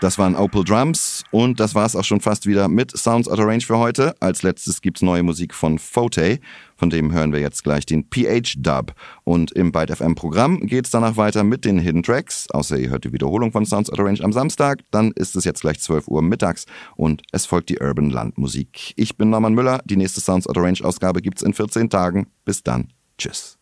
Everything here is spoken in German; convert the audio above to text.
Das waren Opal Drums und das war es auch schon fast wieder mit Sounds Out of Range für heute. Als letztes gibt's neue Musik von Fote, von dem hören wir jetzt gleich den PH-Dub. Und im Byte FM Programm geht's danach weiter mit den Hidden Tracks, außer ihr hört die Wiederholung von Sounds Out of Range am Samstag, dann ist es jetzt gleich 12 Uhr mittags und es folgt die Urban Landmusik. Ich bin Norman Müller, die nächste Sounds Out of Range Ausgabe gibt's in 14 Tagen. Bis dann, tschüss.